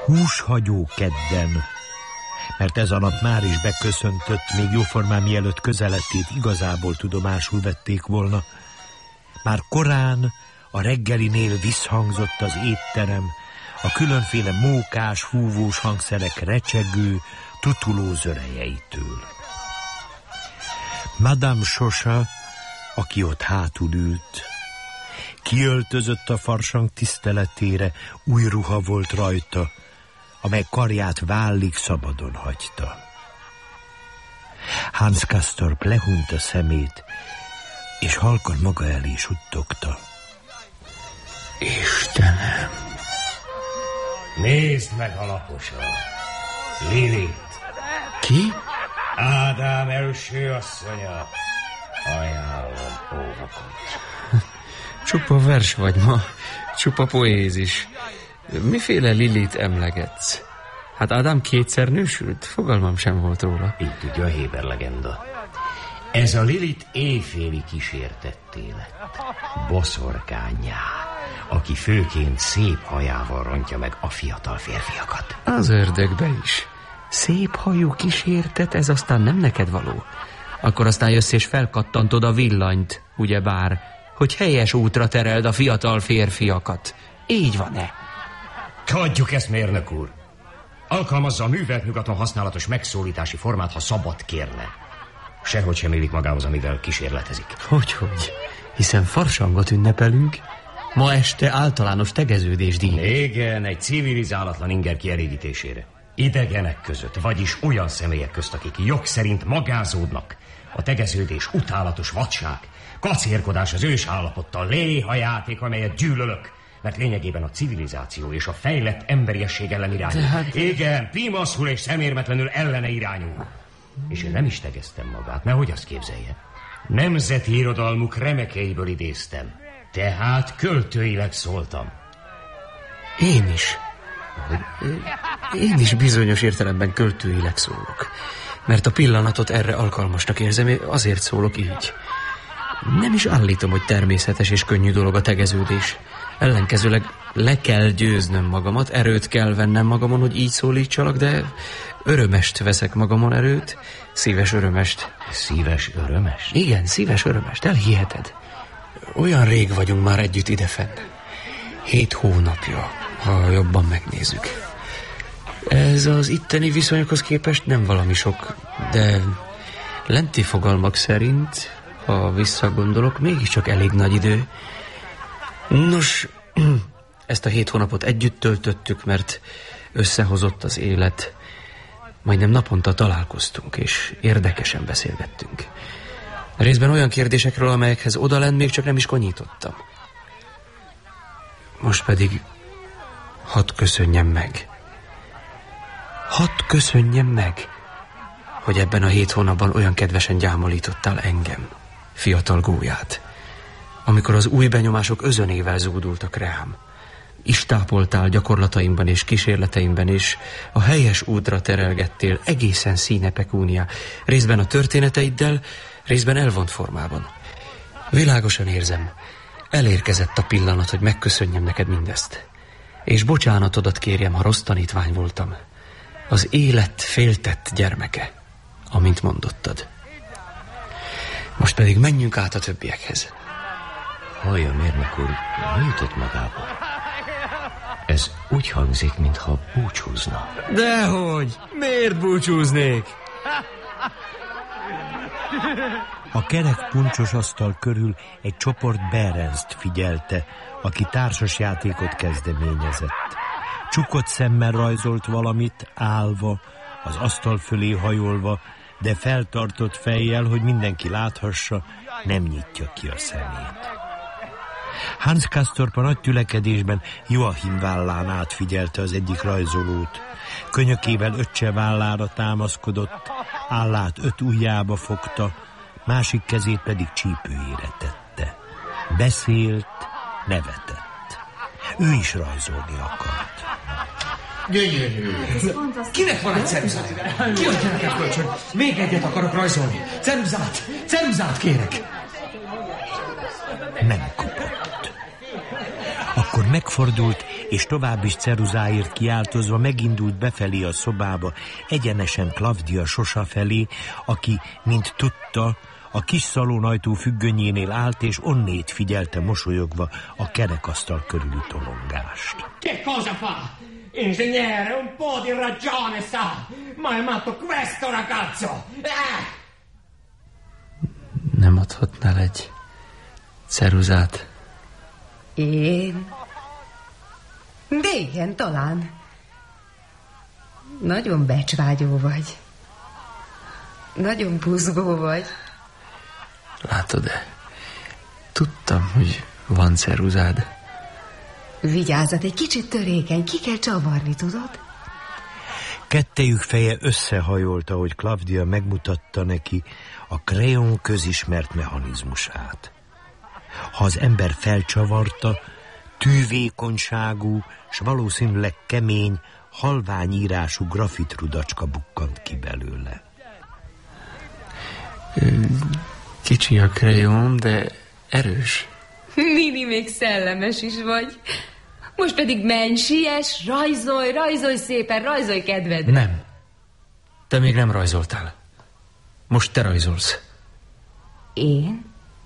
Húshagyó kedden, mert ez a nap már is beköszöntött, még jóformán mielőtt közelettét igazából tudomásul vették volna. Már korán a reggelinél visszhangzott az étterem, a különféle mókás, húvós hangszerek recsegő, tutuló zörejeitől. Madame Sosa, aki ott hátul ült, kiöltözött a farsang tiszteletére, új ruha volt rajta, amely karját vállig szabadon hagyta. Hans Castorp lehunta szemét, és halkan maga elé suttogta. Istenem! Nézd meg alaposan! Lilit! Ki? Ádám első asszonya! Ajánlom óvakot. Csupa vers vagy ma, csupa poézis. Miféle Lilit emlegetsz? Hát Ádám kétszer nősült? Fogalmam sem volt róla. Így tudja a Héber legenda. Ez a Lilit éjféli kísértetté lett. Boszorkánnyá, aki főként szép hajával rontja meg a fiatal férfiakat. Az ördögbe is. Szép hajú kísértet, ez aztán nem neked való. Akkor aztán jössz és felkattantod a villanyt, ugyebár, hogy helyes útra tereld a fiatal férfiakat. Így van-e? Hagyjuk ezt, mérnök úr. Alkalmazza a művelt nyugaton használatos megszólítási formát, ha szabad kérne. Sehogy sem élik magához, amivel kísérletezik. Hogyhogy? Hiszen farsangot ünnepelünk. Ma este általános tegeződés díj. Igen, egy civilizálatlan inger kielégítésére. Idegenek között, vagyis olyan személyek közt, akik jog szerint magázódnak. A tegeződés utálatos vadság, kacérkodás az ős állapottal, léhajáték, amelyet gyűlölök, mert lényegében a civilizáció és a fejlett emberiesség ellen irányul. Hát... Igen, pimaszul és szemérmetlenül ellene irányul. És én nem is tegeztem magát, nehogy azt képzelje. Nemzeti irodalmuk remekeiből idéztem. Tehát költőileg szóltam. Én is bizonyos értelemben költőileg szólok. Mert a pillanatot erre alkalmasnak érzem, azért szólok így. Nem is állítom, hogy természetes és könnyű dolog a tegeződés. Ellenkezőleg le kell győznöm magamat, erőt kell vennem magamon, hogy így szólítsalak, de örömest veszek magamon erőt, szíves örömest. Szíves örömest? Igen, szíves örömest, elhiheted. Olyan rég vagyunk már együtt idefenn. 7 hónapja, ha jobban megnézzük. Ez az itteni viszonyokhoz képest nem valami sok, de lenti fogalmak szerint, ha visszagondolok, mégiscsak elég nagy idő. Nos, ezt a 7 hónapot együtt töltöttük, mert összehozott az élet. Majdnem naponta találkoztunk, és érdekesen beszélgettünk. Részben olyan kérdésekről, amelyekhez odalent még csak nem is konyítottam. Most pedig hadd köszönjem meg. Hadd köszönjem meg, hogy ebben a 7 hónapban olyan kedvesen gyámolítottál engem, fiatal gólyát. Amikor az új benyomások özönével zúdultak rám. Istápoltál gyakorlataimban és kísérleteimben, és a helyes útra terelgettél egészen színe pekúnia, részben a történeteiddel, részben elvont formában. Világosan érzem, elérkezett a pillanat, hogy megköszönjem neked mindezt. És bocsánatodat kérjem, ha rossz tanítvány voltam. Az élet féltett gyermeke, amint mondottad. Most pedig menjünk át a többiekhez. Hallja, mérnök úr, mi jutott magába? Ez úgy hangzik, mintha búcsúzna. Dehogy! Miért búcsúznék? A kerek puncsos asztal körül egy csoport Berenzt figyelte, aki társasjátékot kezdeményezett. Csukott szemmel rajzolt valamit, állva, az asztal fölé hajolva, de feltartott fejjel, hogy mindenki láthassa, nem nyitja ki a szemét. Hans Castorp a nagy tülekedésben Joachim vállán átfigyelte az egyik rajzolót. Könyökével öccse vállára támaszkodott, állát 5 ujjába fogta, másik kezét pedig csípőjére tette. Beszélt, nevetett. Ő is rajzolni akart. Gyönyörű. Kinek van egy ceruzát? Ki adja neked kölcsön? Még egyet akarok rajzolni. Ceruzát kérek. Nem kapott. Akkor Ekkor megfordult, és tovább is ceruzáért kiáltozva megindult befelé a szobába, egyenesen Klavdia Sosa felé, aki, mint tudta, a kis szalonajtó függönyénél állt, és onnét figyelte mosolyogva a kerekasztal körüli tolongást. Che cosa fa? Ingegnere, un po' di ragione sa! Ma è matto questo ragazzo! Nem adhatnál egy ceruzát? Én? De igen, talán. Nagyon becsvágyó vagy. Nagyon buzgó vagy. Látod-e? Tudtam, hogy van ceruzád. Vigyázzat, egy kicsit törékeny, ki kell csavarni, tudod? Kettejük feje összehajolt, ahogy Klavdia megmutatta neki a kreón közismert mechanizmusát. Ha az ember felcsavarta, tűvékonyságú, s valószínűleg kemény, halvány írású grafitrudacska bukkant ki belőle. Kicsi a kreón, de erős. Nini, még szellemes is vagy. Most pedig menj, siess, rajzolj szépen, rajzolj kedvedre. Nem. Te még nem rajzoltál. Most te rajzolsz. Én?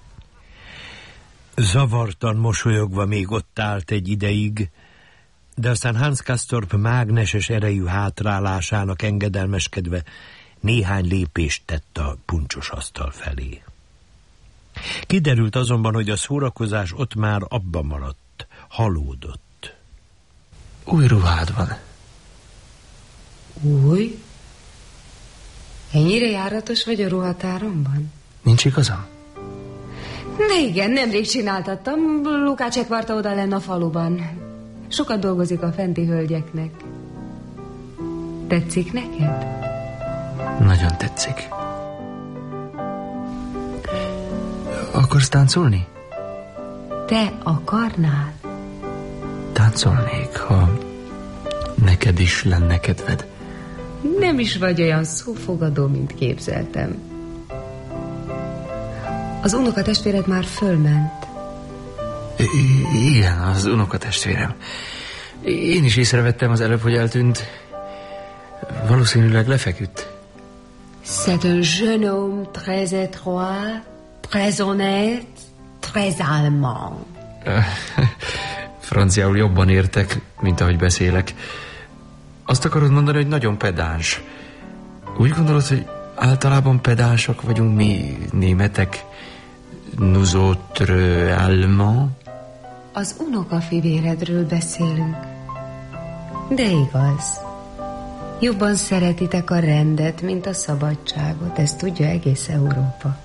Zavartan mosolyogva még ott állt egy ideig, de aztán Hans Castorp mágneses erejű hátrálásának engedelmeskedve néhány lépést tett a puncsos asztal felé. Kiderült azonban, hogy a szórakozás ott már abba maradt, halódott. Új ruhád van. Új? Ennyire járatos vagy a ruhatáromban? Nincs igazam? De igen, nemrég csináltattam. Lukácsek varta oda lenne a faluban. Sokat dolgozik a fenti hölgyeknek. Tetszik neked? Nagyon tetszik. Akarsz táncolni? Te akarnál? Táncolnék, ha neked is lenne kedved. Nem is vagy olyan szófogadó, mint képzeltem. Az unokatestvéred már fölment. Igen, az unokatestvérem. Én is észrevettem az előbb, hogy eltűnt. Valószínűleg lefeküdt. C'est un jeune homme très étroit, très honnête, très allemand. Franciául jobban értek, mint ahogy beszélek. Azt akarod mondani, hogy nagyon pedáns. Úgy gondolod, hogy általában pedánsak vagyunk mi németek? Nous autres allemands? Az unokafivéredről beszélünk. De igaz. Jobban szeretitek a rendet, mint a szabadságot. Ezt tudja egész Európa.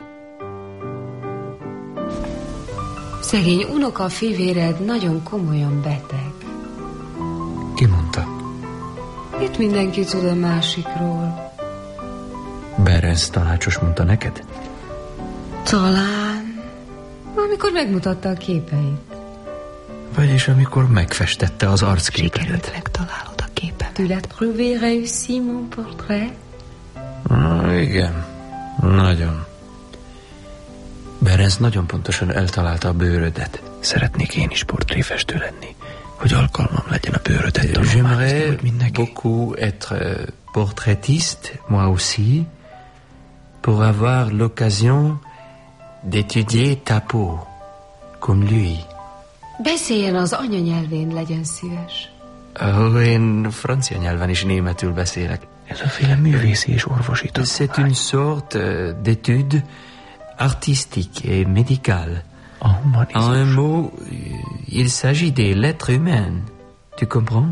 Szegény unokafivéred nagyon komolyan beteg. Ki mondta? Itt mindenki tud a másikról. Berenc tanácsos mondta neked? Talán, amikor megmutatta a képeit. Vagyis amikor megfestette az arcképedet. Sikerült megtalálod a képet. Tu l'as trouvé réussi, mon portrait? Igen, nagyon. Berenc nagyon pontosan eltalálta a bőrödet. Szeretnék én is portréfestő lenni, hogy alkalmam legyen a bőrödet tanulmányozni. J'aimerais beaucoup être portraitiste, moi aussi, pour avoir l'occasion d'étudier ta peau, comme lui. Beszéljen az anyanyelvén, legyen szíves. Én francia nyelven is németül beszélek. Ez a féle művészi és orvosi tanulmány. C'est une sorte d'étude artistique et médicale. En un mot, il s'agit des lettres humaines. Tu comprends?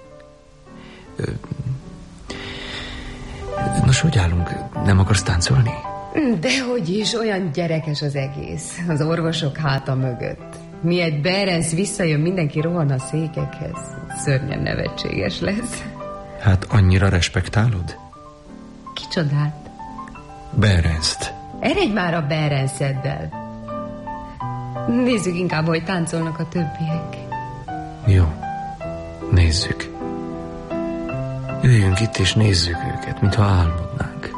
Nos, hogy állunk? Nem akarsz táncolni? Dehogy is, olyan gyerekes az egész. Az orvosok háta mögött. Miért Berenc visszajön, mindenki rohan a székekhez. Szörnyen nevetséges lesz. Hát annyira respektálod? Kicsodát? Berenc-t. Eredj már a Berenceddel. Nézzük inkább, hogy táncolnak a többiek. Jó, nézzük. Üljünk itt és nézzük őket, mintha álmodnánk.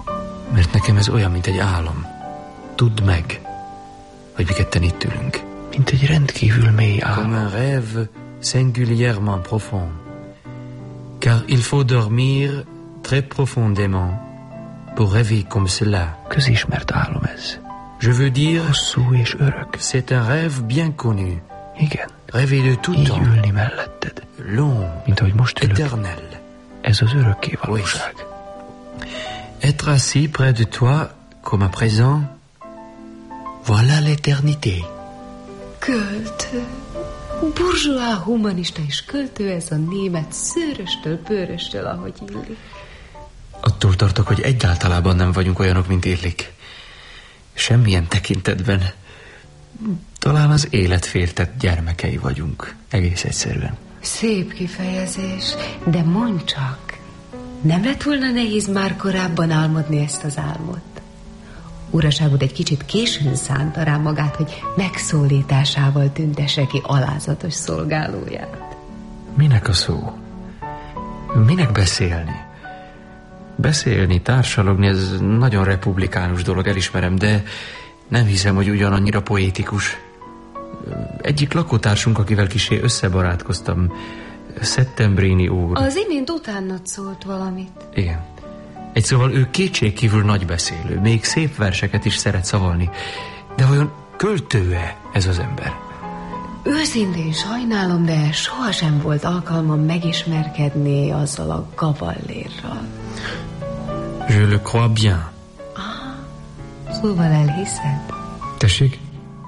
Mert nekem ez olyan, mint egy álom. Tudd meg, hogy mi ketten itt ülünk. mint egy rendkívül mély álom. Comme un rêve singulièrement profond. Car il faut dormir très profondément pour rêver comme cela. Közismert álom ez. Je veux dire, hosszú és örök. C'est un rêve bien connu. Igen. Rêver de tout temps. Így ülni melletted. Long, mint ahogy most ülök. Éternel. Ez az örökké valóság. Oui. Être assis près de toi, comme à présent, voilà l'éternité. Költő. Burzsóá, humanista és költő, ez a német szőröstől, bőröstől, ahogy illik. Attól tartok, hogy egyáltalában nem vagyunk olyanok, mint illik. Semmilyen tekintetben. Talán az élet féltett gyermekei vagyunk. Egész egyszerűen. Szép kifejezés, de mondd csak, nem lett volna nehéz már korábban álmodni ezt az álmot? Uraságod egy kicsit későn szánta rá magát, hogy megszólításával tüntesse ki alázatos szolgálóját. Minek a szó? Minek beszélni? Beszélni, társalogni, ez nagyon republikánus dolog, elismerem, de nem hiszem, hogy ugyanannyira poétikus. Egyik lakótársunk, akivel kissé összebarátkoztam, Settembrini úr. Az imént utánad szólt valamit. Igen. Egy szóval ő kétségkívül nagy beszélő, még szép verseket is szeret szavalni. De vajon költő-e ez az ember? Őszintén sajnálom, de sohasem volt alkalmam megismerkedni azzal a kavallérral. Je le crois bien. Szóval elhiszed? Tessék?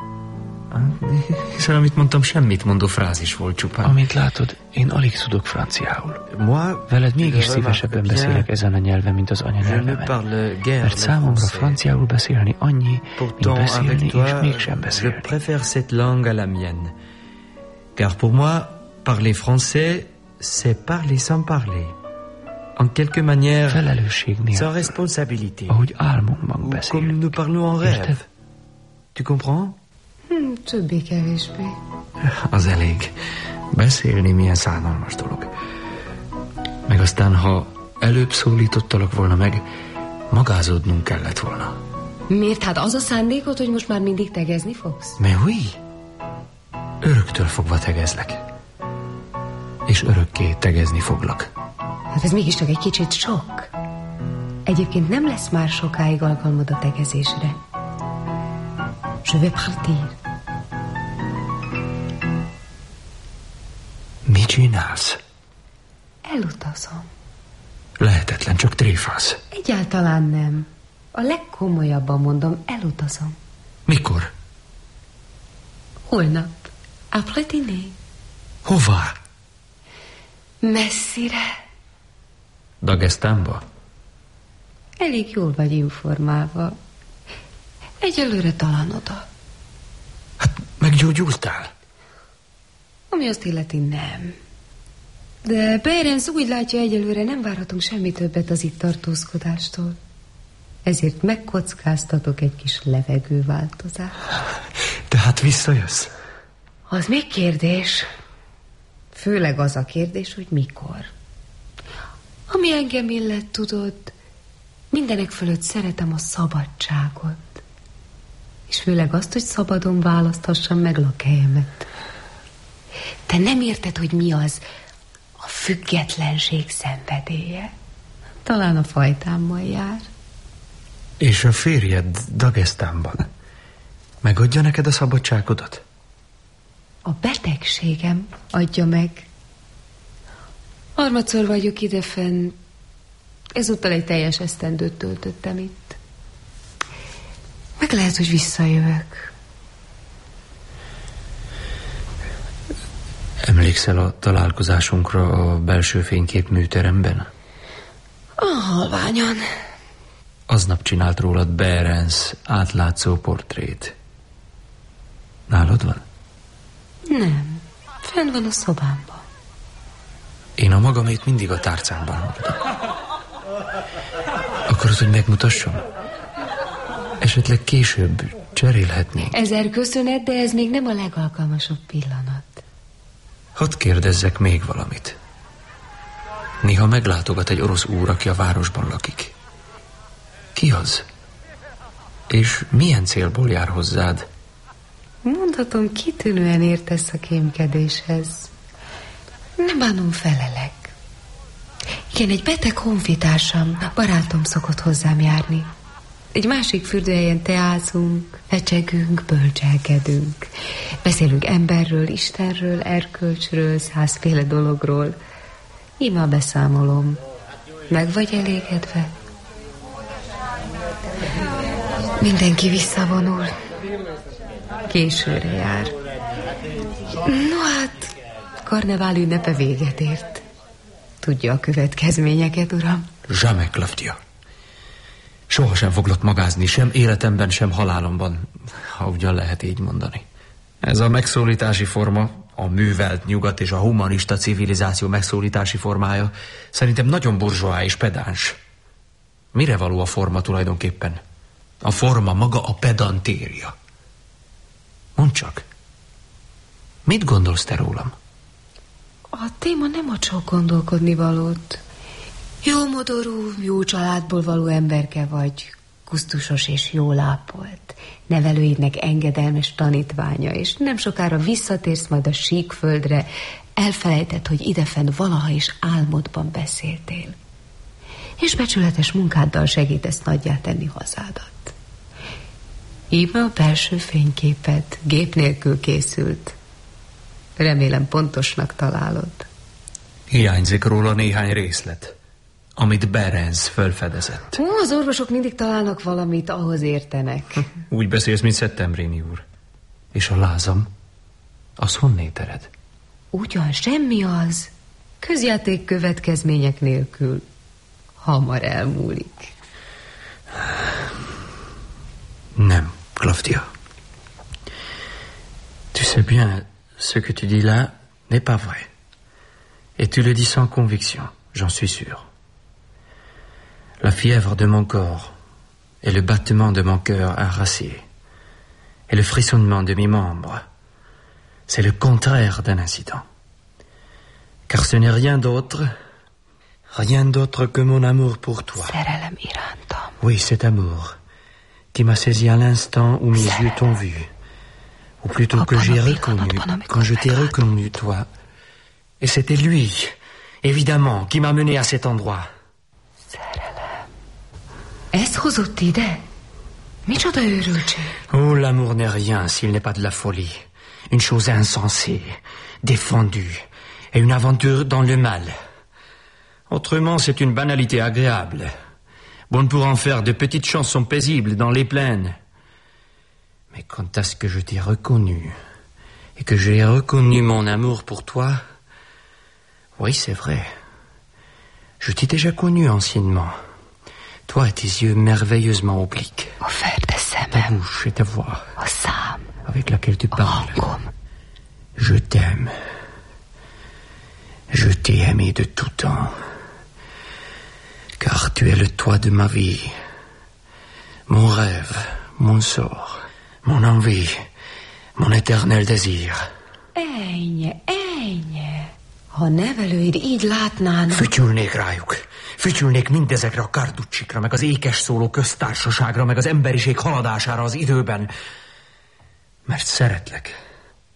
Hiszen amit mondtam, semmit mondó frázis volt csupán. Amint látod, én alig tudok franciául. Veled mégis szívesebben beszélek ezen a nyelven, mint az anyanyelvemen. Mert számomra franciául beszélni annyi, mint beszélni, és mégsem beszélni. Je préfère cette langue à la mienne. Car pour moi, parler français, c'est parler sans parler. En quelque manière, felelősség nélkül, sans responsabilité. Ahogy álmunkban beszélünk. Comme nous parlons en rêve. Tu comprends? Többé-kevésbé. Az elég. Beszélni milyen szánalmas dolog. Meg aztán, ha előbb szólítottalak volna meg, magázódnunk kellett volna. Miért? Hát az a szándékod, hogy most már mindig tegezni fogsz? Mais oui. Öröktől fogva tegezlek. És örökké tegezni foglak. Hát ez mégiscsak egy kicsit sok. Egyébként nem lesz már sokáig alkalmad a tegezésre. Je vais partir. Mit csinálsz? Elutazom. Lehetetlen, csak tréfálsz. Egyáltalán nem. A legkomolyabban mondom, elutazom. Mikor? Holnap. Après dîner. Hová? Messzire. Dagestánba? Elég jól vagy informálva. Egyelőre talán oda. Hát meggyógyultál? Ami azt illeti, nem. De Behrens úgy látja, egyelőre nem várhatunk semmi többet az itt tartózkodástól. Ezért megkockáztatok egy kis levegőváltozást. Tehát visszajössz? Az még kérdés. Főleg az a kérdés, hogy mikor. Ami engem illet, tudod, mindenek fölött szeretem a szabadságot. És főleg azt, hogy szabadon választhassam meg lakhelyemet. Te nem érted, hogy mi az a függetlenség szenvedélye? Talán a fajtámmal jár. És a férjed Dagestánban megadja neked a szabadságodat? A betegségem adja meg. Harmadszor vagyok idefenn. Ezúttal egy teljes esztendőt töltöttem itt. Meg lehet, hogy visszajövök. Emlékszel a találkozásunkra a belső fényképműteremben? Halványan. Aznap csinált rólad Behrens átlátszó portrét. Nálad van? Nem. Fenn van a szobámban. Én a magamét mindig a tárcámban hordom. Akarod, hogy megmutassam? Esetleg később cserélhetnénk. 1000 köszönet, de ez még nem a legalkalmasabb pillanat. Hadd kérdezzek még valamit. Néha meglátogat egy orosz úr, aki a városban lakik. Ki az? És milyen célból jár hozzád? Mondhatom, kitűnően értesz a kémkedéshez. Nem bánom, felelek. Igen, egy beteg honfitársam, barátom szokott hozzám járni. Egy másik fürdőhelyen teázunk, fecsegünk, bölcselkedünk. Beszélünk emberről, Istenről, erkölcsről, 100 féle dologról. Íme a beszámolom. Meg vagy elégedve? Mindenki visszavonul. Későre jár. No hát, karnevál ünnepe véget ért. Tudja a következményeket, uram? Jamais, Claudia. Sohasem foglak magázni, sem életemben, sem halálomban, ha ugyan lehet így mondani. Ez a megszólítási forma, a művelt nyugat és a humanista civilizáció megszólítási formája szerintem nagyon burzsóá és pedáns. Mire való a forma tulajdonképpen? A forma maga a pedantéria. Mondd csak, mit gondolsz te rólam? A téma nem ad sok gondolkodni valót. Jó modorú, jó családból való emberke vagy, kusztusos és jól ápolt, nevelőidnek engedelmes tanítványa, és nem sokára visszatérsz majd a síkföldre, elfelejtett, hogy idefenn valaha is álmodban beszéltél. És becsületes munkáddal segítesz nagyjá tenni hazádat. Íme a belső fényképet gép nélkül készült. Remélem pontosnak találod. Hiányzik róla néhány részlet, amit Berenz fölfedezett. Az orvosok mindig találnak valamit, ahhoz értenek. Úgy beszélsz, mint Szeptembrini úr. És a lázam, az honnét ered? Ugyan semmi az. Közjáték következmények nélkül. Hamar elmúlik. Nem, Claudia. Tu sais bien, ce que tu dis là n'est pas vrai. Et tu le dis sans conviction, j'en suis sûr. La fièvre de mon corps et le battement de mon cœur harassé et le frissonnement de mes membres, c'est le contraire d'un incident. Car ce n'est rien d'autre que mon amour pour toi. Szerelem irántam. Oui, cet amour qui m'a saisi à l'instant où mes yeux t'ont vu. Ou plutôt que j'ai reconnu, quand je t'ai reconnu, toi. Et c'était lui, évidemment, qui m'a mené à cet endroit. Szerelem. Ez hozott ide? Micsoda őrültség? Oh, l'amour n'est rien s'il n'est pas de la folie. Une chose insensée, défendue, et une aventure dans le mal. Autrement, c'est une banalité agréable. Bonne pour en faire de petites chansons paisibles dans les plaines. Mais quant à ce que je t'ai reconnu, et que j'ai reconnu mon amour pour toi, oui, c'est vrai. Je t'ai déjà connu anciennement. Toi et tes yeux merveilleusement obliques. Ta bouche et ta voix, avec laquelle tu parles. Je t'aime. Je t'ai aimé de tout temps. Car tu es le toit de ma vie. Mon rêve, mon sort, mon envie, mon éternel désir. Ennyi. Ha nevelőid így látnának... Fütyülnék rájuk. Fütyülnék mindezekre a Carducsikra, meg az ékes szóló köztársaságra, meg az emberiség haladására az időben. Mert szeretlek.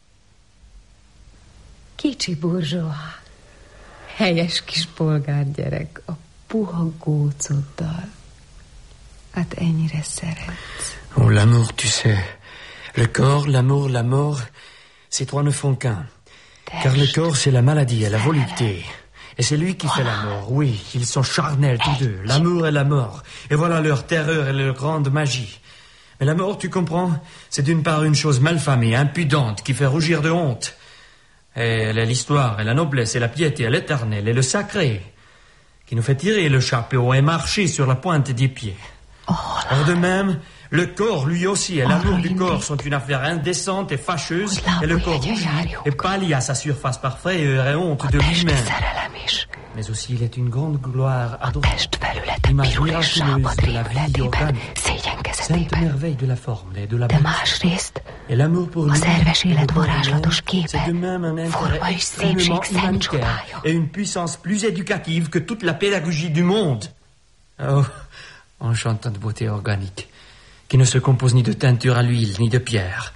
Kicsi burzsóá. Helyes kis polgárgyerek, a puha gócoddal. Hát ennyire szeretsz. Oh, l'amour, tu sais. Le corps, l'amour, la mort, ces trois ne font qu'un. Car le corps, c'est la maladie et la volupté. Et c'est lui qui fait la mort. Oui, ils sont charnels tous deux, l'amour et la mort. Et voilà leur terreur et leur grande magie. Mais la mort, tu comprends, c'est d'une part une chose malfamée, impudente, qui fait rougir de honte. Et elle est l'histoire, et la noblesse, et la piété, et l'éternel, et le sacré, qui nous fait tirer le chapeau et marcher sur la pointe des pieds. Or de même, le corps, lui aussi, et l'amour du corps sont une affaire indécente et fâcheuse, et le corps rougit et pâlit à sa surface par frayeur et honte de lui-même. Mais aussi il est une grande gloire adorable, image miraculeuse de la vie organique, sainte merveille de la forme et de la beauté. Et l'amour pour lui, c'est de même un intérêt extrêmement humanitaire et une puissance plus éducative que toute la pédagogie du monde. Oh, enchantante beauté organique, qui ne se compose ni de teinture à l'huile, ni de pierre,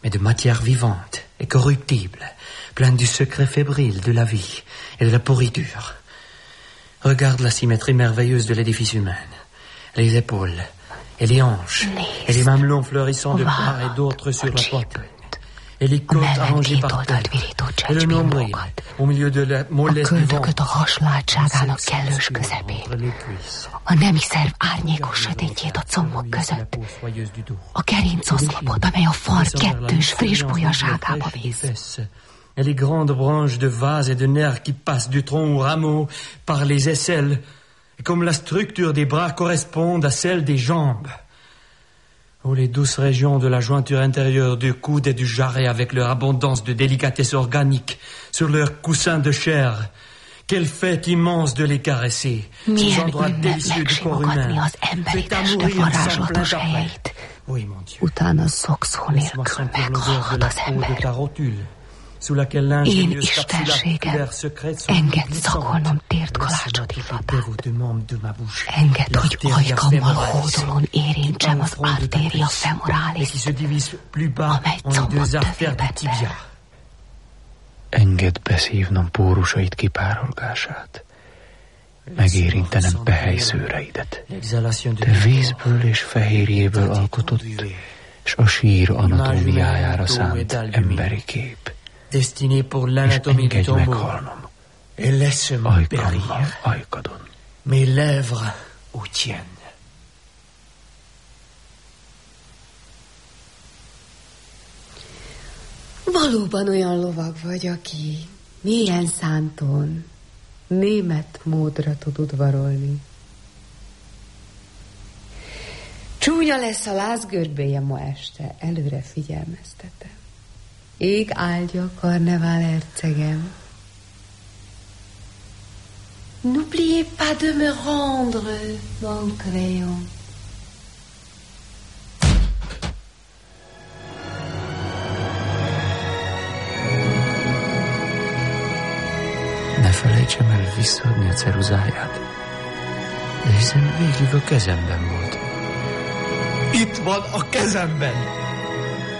mais de matière vivante et corruptible, pleine du secret fébrile de la vie et de la pourriture. Regarde la symétrie merveilleuse de l'édifice humain. Les épaules et les hanches et les mamelons fleurissant de part et d'autre sur la poitrine. Et les côtes arrangées par terre, et le nombril au milieu de la mollesse du ventre, a hasonlátságának kellős közepén. A nemi szerv árnyékos sötétjét a combok között. A gerincoszlopot, amely a fal kettős friss bujaságába víz. Et les grandes branches de vase et de nerfs qui passent du tronc au rameau par les aisselles, et comme la structure des bras correspond à celle des jambes. Oh, les douces régions de la jointure intérieure du coude et du jarret avec leur abondance de délicatesse organique sur leurs coussins de chair. Quelle fête immense de les caresser. Ces endroits délicieux du corps humain. Faites à mourir sans plein d'appel. Oui, mon Dieu. Utána szokszó nélkül meghalhat az ember. Én istenségem, engedd szakolnom tért kalácsod illatát. Engedd, hogy ajkammal hódolón érintsem az artéria femorális, amely combot tövébe ter. Engedd beszívnom pórusait kipárolgását, megérintenem pehely szőreidet. Te vízből és fehérjéből alkotott, és a sír anatómiájára szánt emberi kép. Destiné pour l'anatomie du tombeau. Et laisse-moi périr. Mes lèvres où tiennent. Valóban olyan lovag vagy, aki mélyen szántón, német módra tud udvarolni. Csúnya lesz a lázgörbéje ma este, előre figyelmeztetem. Ég áldja, karnevál hercegem. N'oubliez pas de me rendre mon crayon. Ne felejtsem el visszaadni a ceruzáját. De hiszen végig a kezemben volt. Itt van a kezemben!